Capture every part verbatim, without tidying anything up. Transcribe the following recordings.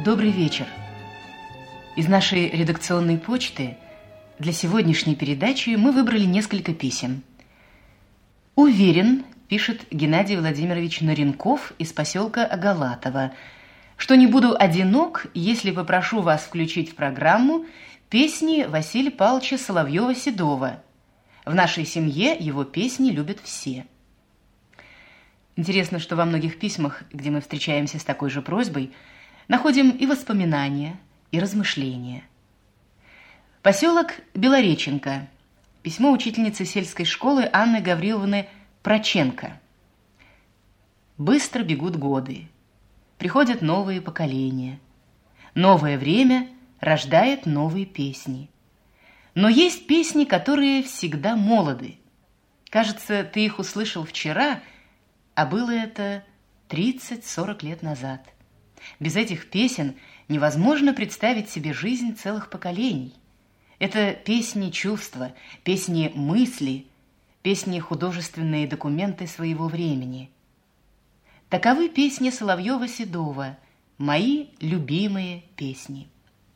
Добрый вечер. Из нашей редакционной почты для сегодняшней передачи мы выбрали несколько писем. «Уверен, — пишет Геннадий Владимирович Наренков из поселка Агалатово, — что не буду одинок, если попрошу вас включить в программу песни Василия Павловича Соловьева-Седова. В нашей семье его песни любят все». Интересно, что во многих письмах, где мы встречаемся с такой же просьбой, находим и воспоминания, и размышления. Поселок Белореченко. Письмо учительницы сельской школы Анны Гавриловны Проченко. Быстро бегут годы. Приходят новые поколения. Новое время рождает новые песни. Но есть песни, которые всегда молоды. Кажется, ты их услышал вчера, а было это тридцать-сорок лет назад. Без этих песен невозможно представить себе жизнь целых поколений. Это песни чувства, песни мысли, песни художественные документы своего времени. Таковы песни Соловьева-Седова, мои любимые песни.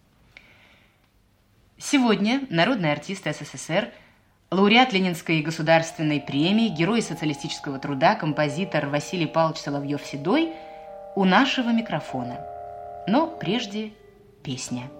Сегодня народный артист СССР, лауреат Ленинской государственной премии, герой социалистического труда, композитор Василий Павлович Соловьев-Седой у нашего микрофона. Но прежде песня.